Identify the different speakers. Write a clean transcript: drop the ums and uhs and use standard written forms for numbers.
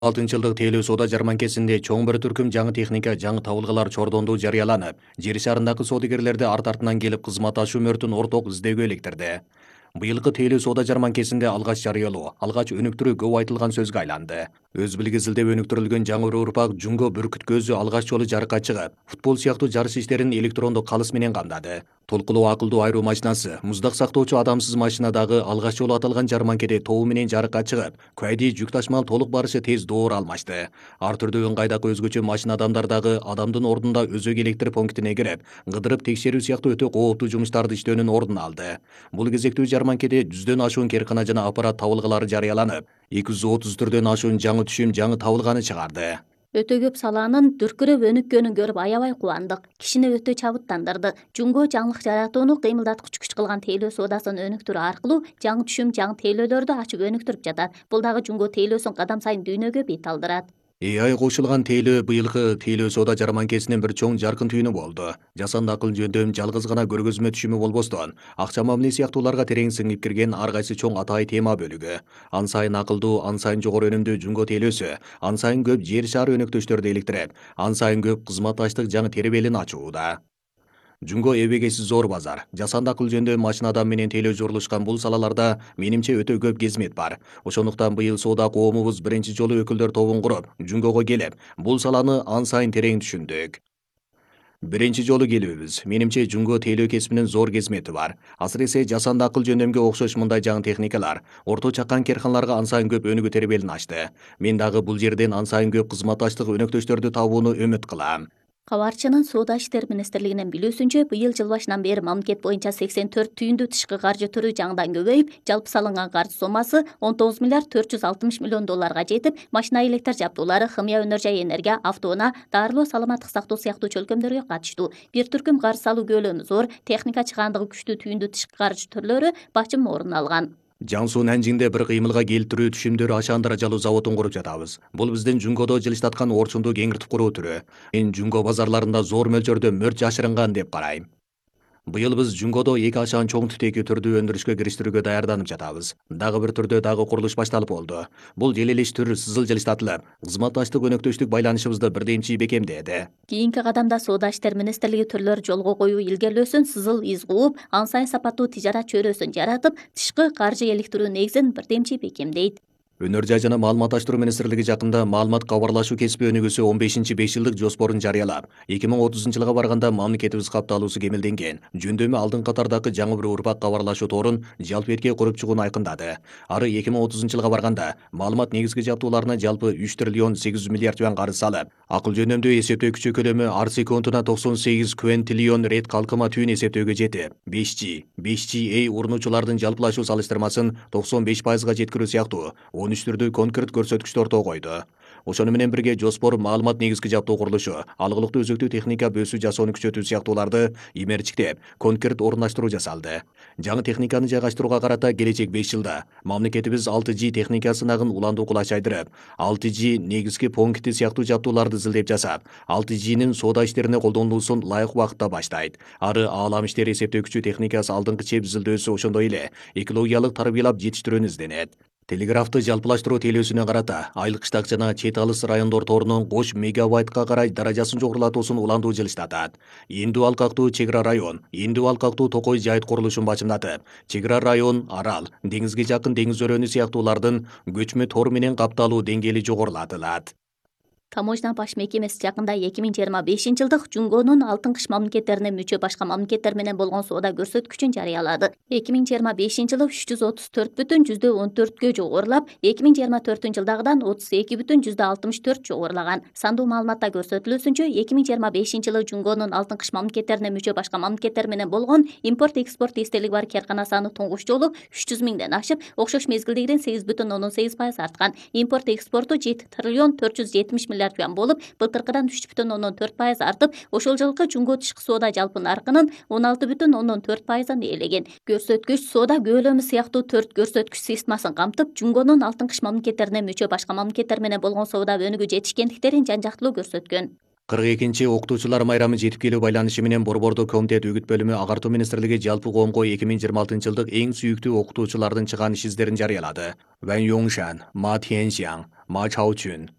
Speaker 1: 6-жылдык тейлөө соода жарманкесинде чоң bir түркүм жаңы техника, жаңы табылгалар чордондуу жарыяланып, жер шарындагы соодагерлерди арт-артынан келип кызмат ашуу мөртүн орток издөөгө иликтирди. Быйылкы тейлөө соода жарманкесинде алгач жарыялоо, алгач өнүктүрүү көп айтылган сөзгө айланды. Өз билгисилдеп өнүктүрүлгөн жаңы bir урпак Жунго бүркүт көзү алгач жолу жарыкка чыгып, футбол сыяктуу жарыш иштерин электрондук калыс менен камдады. Толкулуу акылдуу айруу машинасы, муздак сактоочу адамсыз машина дагы алгач жолу аталган жарманкеде тобу менен жарыкка чыгып, куайди жүк ташмал толук барышы тез доор алмашты. Ар түрдүү ыңгайдагы өзгөчө машина адамдар дагы адамдын ордунда өзөк электр пунктине кирип, кыдырып текшерүү сыяктуу өтө кооптуу жумуштарды иштөөнүн ордун алды. Бул кезектүү жарманкеде 100дөн ашуун керкана жана аппарат табылгалары жарыяланып, 230 түрдөн ашуун жаңы түшүм жаңы табылганы чыгарды.
Speaker 2: Өтө көп салаанын дүркүрөп өнүккөнүн көрүп аябай кубандык. Кишини өтө чабыттандырды. Жунго жаңылык жаратууну кыймылдаткыч күч кылган тейлөө соодасын өнүктүрүү аркылуу жаңы түшүм, жаңы тейлөөлөрдү ачып өнүктүрүп жатат. Бул дагы Жунго тейлөөсүн кадам сайын дүйнөгө бет алдырат.
Speaker 1: AI кошулган тейлөө быйылкы тейлөө соода жарманкесинин bir чоң жаркын түйүнү болду. Жасанды акыл жөндөм жалгыз гана көргөзмө түшүмү болбостон, акча мамиле сыяктууларга терең сиңип кирген ар кайсы чоң атайы тема бөлүгү. Ан сайын акылдуу, ан сайын жогору өнүмдүү Жунго тейлөөсү, ан сайын көп жер шары өнөктөштөрдү иликтирип, ан сайын көп кызматташтык жаңы тербелин ачууда. Жунго эбегеси зор базар. Жасанды акыл жөндөм машина адам менен тейлөө журулушкан бул салаларда менимче өтө көп кезмет бар. Ошондуктан быйыл соода коомубуз биринчи жолу өкүлдөр тобун куруп, Жунгого келип, бул саланы ан сайын терең түшүндүк. Биринчи жолу келүүбүз. Менимче Жунго тейлөө кесибинин зор кезмети бар. Асыресе жасанды акыл жөндөмгө окшош мындай жаңы техникалар орто чакан керканаларга ан сайын көп өнүгүү тербелин ачты. Мен дагы бул жерден ан сайын көп кызматташтык өнөктөштөрдү табууну үмүт кылам.
Speaker 2: Кабарчынын Соода иштер министрлигинин билүүсүнчө, быйыл жыл башынан бери мамлекет боюнча 84 түйүндүү тышкы каржы түрү жаңыдан көбөйүп, жалпы салынган каржы соммасы 19 миллиард 460 миллион долларга жетип, машина электр жабдуулары, химия өнөр жай энергия, автоунаа, дарылоо, саламаттык сактоо сыяктуу чөлкөмдөргө катыштуу. Бир түркүм каржы салуу көлөмү зор, техника чыгаандыгы күчтүү түйүндүү тышкы каржы түрлөрү бачым орун алган.
Speaker 1: Жаңсуу Нанжиңде bir кыймылга келтирүү түшүмдөр ашаан даражалуу заводун куруп жатабыз. Бул биздин Жунгодо жылыштаткан орчунду кеңиртип куруу түрү. Мен Жунго базарларында зор мөлчөрдө мөрт жашырынган деп карайм. Быйыл биз Жунгодо 2 ашаан чоң түтеки түрдү өндүрүшкө кириштирүүгө даярданып жатабыз. Дагы bir түрдө дагы курулуш башталып болду. Бул желелеш түр сызыл жылыштатылып, кызматташтык өнөктөштүк байланышыбызды бирдемчи бекемдеди.
Speaker 2: Кийинки кадамда Соода иштер министрлиги түрлөр жолго коюу илгерлөөсүн сызыл из кууп, ан сайын сапаттуу тижарат чөйрөсүн жаратып, тышкы каржы иликтирүү негизин бирдемчи бекемдейт.
Speaker 1: Өнөр жай жана маалыматташтыруу министрлиги жакында маалымат кабарлашуу кесиби өнүгүүсү 15-5 жылдык жоспорун жарыялап, 2030-жылга барганда мамлекетибиз капталуусу кемелденген, жөндөмү алдын катардагы жаңы bir урпак кабарлашуу торун жалпы эрке куруп чыгууну айкындады. Ары 2030-жылга барганда маалымат негизги жабдууларына жалпы 3 триллион 800 миллиард юан карыз салып, акыл жөндөмдүү эсептөө күчү көлөмү ар секундуна 98 квинтиллион рет калкыма түйүн эсептөөгө жетип, 5G урунуучулардын жалпылашуу салыштырмасын 95%га жеткирүү сыяктуу 13 түрдүү конкрет көрсөткүчтөр ортого койду. Ошону менен бирге жоспор маалымат негизги жабдуу курулушу, алгылыктуу өзөктүү техника бөөсүү жасоону күчөтүү сыяктууларды имерчиктеп, конкрет орундаштыруу жасалды. Жаңы техниканы жайгаштырууга карата келечек 5 жылда мамлекетибиз 6G техника сынагын уландуу кулач айдырып, 6G негизги пункти сыяктуу жабдууларды изилдеп жасап, 6G'нин соода иштерине колдонулуусун ылайык убакытта баштайт. Ары аалам иштери эсептөө күчү техникасы алдыңкы чеп изилдөөсү ошондой эле экологиялык тарбиялап жетиштирүүнү изденет. Телеграфты жалпылаштыруу тейлөөсүнө карата айлык штак жана чет алыс райондор торунун кош мегабайтка карай даражасын жогорулатуусун уландуу жылыштатат. Эндүү алкактуу чек ара район, эндүү алкактуу Токой жайыт курулушун бачымдатып, чек ара район, арал, деңизге жакын деңиз өрөөнү сыяктуулардын көчмө тор менен капталуу деңгээли жогорулатылат.
Speaker 2: Таможня баш мекемеси жакында 2025 жылдык Жунгонун алтын кыш мамлекеттерине мүчө башка мамлекеттер менен болгон соода көрсөткүчүн жарыялады. 2025 жылы 334,14 жогорулап, 2024 жылдагыдан 32,64 жогорулаган. Сандуу маалыматта көрсөтүлүүсүнчө, 2025 жылы Жунгонун алтын кыш мамлекеттерине мүчө башка мамлекеттер менен болгон импорт-экспорт эстелиги бар керкана саны туңгуч жолу 300 миңден ашып, окшош мезгилдегиден 8,8% арткан. Импорт-экспорту 7 триллион 470 миллиард юан болуп, былтыркыдан 3,4% артып, ошол жылкы Жунго тышкы соода жалпы наркынын 16,4%ын ээлеген. Көрсөткүч соода көлөмү сыяктуу 4 көрсөткүч системасын камтып, Жунгонун алтын кыш мамлекеттерине мүчө башка мамлекеттер менен болгон соода өнүгүү жетишкендиктерин жан жактылуу көрсөткөн.
Speaker 1: 42 окутуучулар майрамы жетип келүү байланышы менен Борбордук комитет үгүт бөлүмү Агартуу министрлиги жалпы коомго 2026 жылдык эң сүйүктүү окутуучулардын чыганыш издерин жарыялады. Ван Юңшан, Ма Тяньшан, Ма Чаочун,